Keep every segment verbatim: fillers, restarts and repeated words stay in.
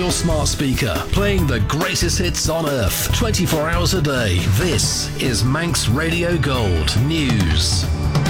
your smart speaker, playing the greatest hits on earth, twenty-four hours a day. This is Manx Radio Gold News.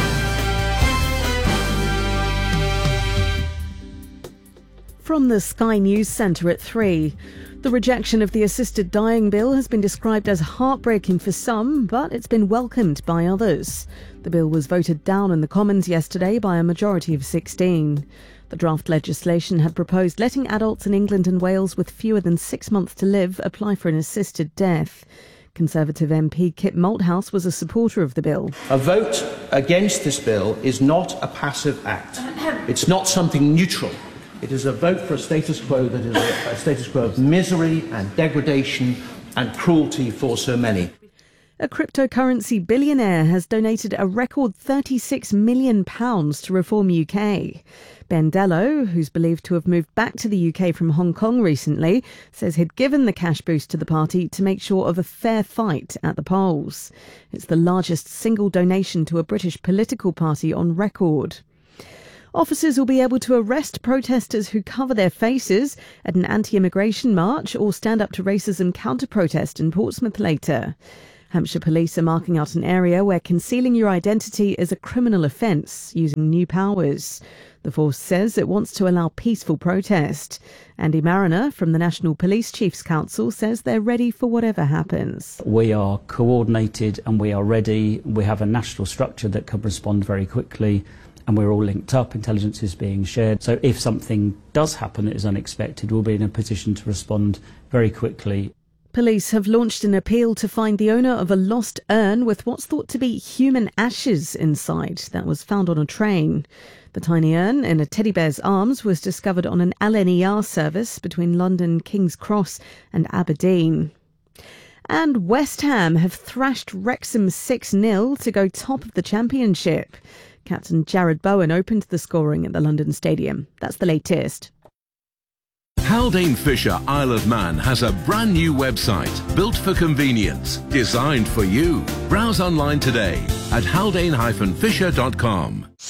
From the Sky News Centre at three. The rejection of the assisted dying bill has been described as heartbreaking for some, but it's been welcomed by others. The bill was voted down in the Commons yesterday by a majority of sixteen. The draft legislation had proposed letting adults in England and Wales with fewer than six months to live apply for an assisted death. Conservative M P Kit Malthouse was a supporter of the bill. A vote against this bill is not a passive act. It's not something neutral. It is a vote for a status quo that is a, a status quo of misery and degradation and cruelty for so many. A cryptocurrency billionaire has donated a record thirty-six million pounds to Reform U K. Ben Dello, who's believed to have moved back to the U K from Hong Kong recently, says he'd given the cash boost to the party to make sure of a fair fight at the polls. It's the largest single donation to a British political party on record. Officers will be able to arrest protesters who cover their faces at an anti-immigration march or stand up to racism counter-protest in Portsmouth later. Hampshire Police are marking out an area where concealing your identity is a criminal offence using new powers. The force says it wants to allow peaceful protest. Andy Mariner from the National Police Chiefs Council says they're ready for whatever happens. We are coordinated and we are ready. We have a national structure that can respond very quickly. And we're all linked up, intelligence is being shared. So if something does happen that is unexpected, we'll be in a position to respond very quickly. Police have launched an appeal to find the owner of a lost urn with what's thought to be human ashes inside that was found on a train. The tiny urn in a teddy bear's arms was discovered on an L N E R service between London, King's Cross and Aberdeen. And West Ham have thrashed Wrexham six nil to go top of the Championship. Captain Jared Bowen opened the scoring at the London Stadium. That's the latest. Haldane Fisher Isle of Man has a brand new website built for convenience, designed for you. Browse online today at haldane dash fisher dot com.